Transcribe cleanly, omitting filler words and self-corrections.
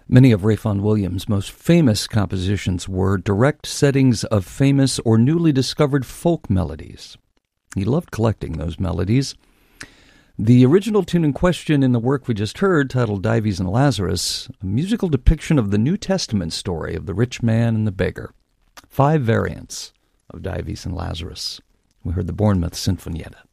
Many of Rayfond Williams' most famous compositions were direct settings of famous or newly discovered folk melodies. He loved collecting those melodies. The original tune in question in the work we just heard, titled Dives and Lazarus, a musical depiction of the New Testament story of the rich man and the beggar. 5 variants of Dives and Lazarus. We heard the Bournemouth Sinfonietta.